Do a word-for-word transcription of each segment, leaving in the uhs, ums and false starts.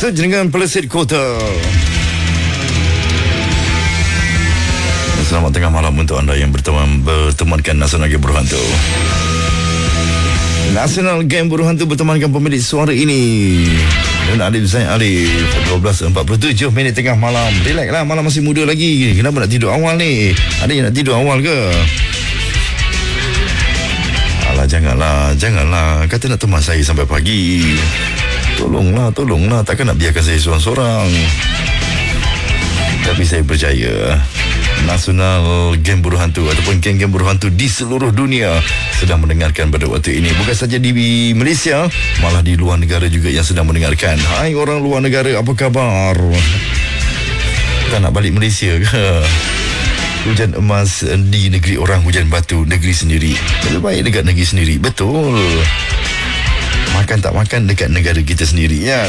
Sejenengan Pelesit Kota. Selamat tengah malam untuk anda yang berteman bertemankan Nasional Game Buruh Hantu. Nasional Game Buruh Hantu bertemankan pemilik suara ini. Dan Alif Zain Alif, dua belas empat puluh tujuh minit tengah malam. Relax lah, malam masih muda lagi. Kenapa nak tidur awal ni? Ada yang nak tidur awal ke? Alah, janganlah, janganlah. Kata nak teman saya sampai pagi. Tolonglah, tolonglah. Takkan nak biarkan saya seorang-seorang. Tapi saya percaya Nasional Game Buruh Hantu ataupun geng-geng buruh hantu di seluruh dunia sedang mendengarkan pada waktu ini. Bukan saja di Malaysia, malah di luar negara juga yang sedang mendengarkan. Hai orang luar negara, apa khabar? Tak nak balik Malaysia ke? Hujan emas di negeri orang, hujan batu negeri sendiri. Lebih baik dekat negeri sendiri. Betul. Makan tak makan dekat negara kita sendiri kan.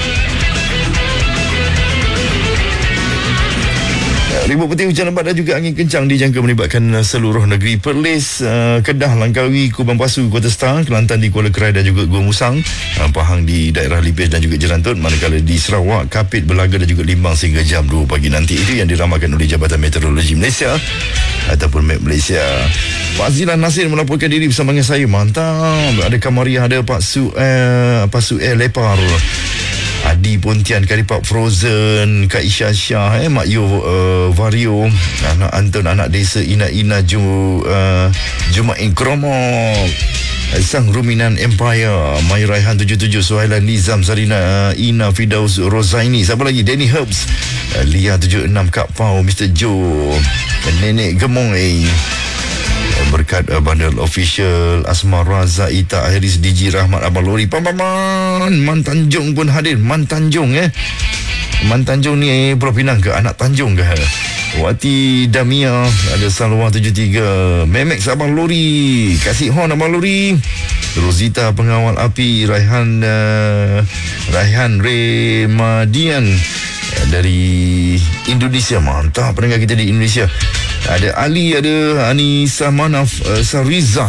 Ribut peti, hujan lebat dan juga angin kencang dijangka melibatkan seluruh negeri. Perlis, uh, Kedah, Langkawi, Kubang Pasu, Kota Star, Kelantan di Kuala Kerai dan juga Gua Musang, uh, Pahang di daerah Lipis dan juga Jerantut, manakala di Sarawak, Kapit, Belaga dan juga Limbang sehingga jam dua pagi nanti. Itu yang diramalkan oleh Jabatan Meteorologi Malaysia ataupun M E T Malaysia. Pak Zilan Nasir melaporkan diri bersama dengan saya. Mantap. Ada Kamariah, ada Pak Su eh, Pak Su eh, Lepar, Adi Pontian, Karipap Frozen, Kak Isha Syah, eh, Mak Yo uh, Vario, anak Anton, anak desa Ina Ina Ju, uh, Jumain Kromok, Sang Ruminan Empire, Mai Raihan tujuh tujuh, Suhailan Nizam, Sarina, uh, Ina Fidaus Rozaini, siapa lagi? Danny Herbs, uh, Lia tujuh enam, Kak Pau, Mister Joe, Nenek Gemong, eh. Berkat uh, Bandel Official, Asma Raza, Ita Ahiris, D J Rahmat, Abang Lori, Pampaman, Man Tanjung pun hadir. Man Tanjung eh Man Tanjung ni Pulau Pinang ke? Anak Tanjung ke? Wati Damia, ada Salwa tujuh tiga, Memex Abang Lori, Kasih Hon Abang Lori, Rosita Pengawal Api, Raihan uh, Raihan Remadian uh, dari Indonesia. Mantap pendengar kita di Indonesia. Ada Ali, ada Anissa Manaf, uh, Sariza,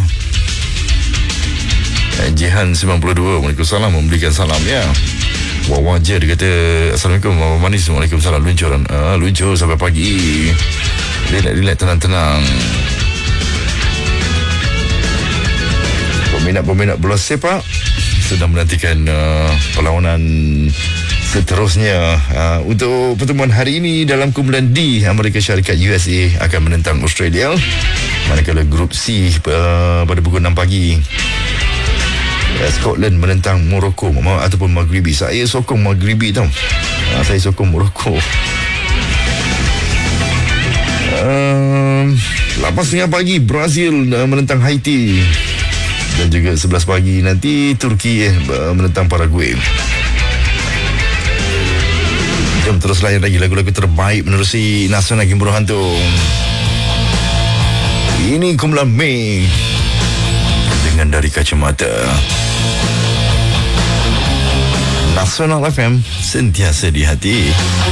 uh, Jihan sembilan puluh dua, Waalaikumsalam, memberikan salam ya. Wawaja dia kata Assalamualaikum, Mama Manis, Waalaikumsalam, luncur, uh, luncur sampai pagi. Relax, relax, tenang-tenang. Peminat-peminat bola sepak sedang menantikan uh, perlawanan seterusnya uh, untuk pertemuan hari ini dalam kumpulan D. Amerika Syarikat U S A akan menentang Australia, manakala grup C uh, pada pukul enam pagi uh, Scotland menentang Morocco ataupun Maghribi. Saya sokong Maghribi tau. uh, Saya sokong Morocco. uh, lapan tiga puluh pagi Brazil uh, menentang Haiti, dan juga sebelas pagi nanti Turki eh, menentang Paraguay. Jom terus layan lagi lagu-lagu terbaik menerusi Nasional Game Buruh Hantu. Ini kumpulan Mei dengan Dari Kacamata. Nasional F M, sentiasa di hati.